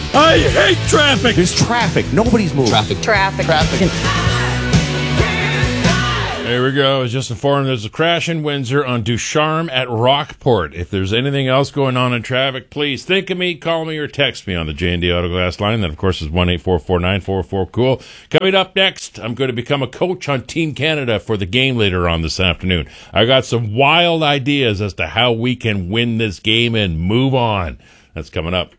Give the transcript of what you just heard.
I hate traffic. There's traffic. Nobody's moving. Traffic. There we go. I was just informed there's a crash in Windsor on Ducharme at Rockport. If there's anything else going on in traffic, please think of me, call me, or text me on the J&D Autoglass line. That, of course, is 1-844-944-COOL. Coming up next, I'm going to become a coach on Team Canada for the game later on this afternoon. I got some wild ideas as to how we can win this game and move on. That's coming up.